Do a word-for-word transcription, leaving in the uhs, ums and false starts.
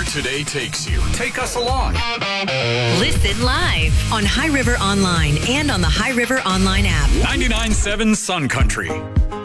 today takes you. Take us along. Listen live on High River Online and on the High River Online app. ninety-nine point seven Sun Country.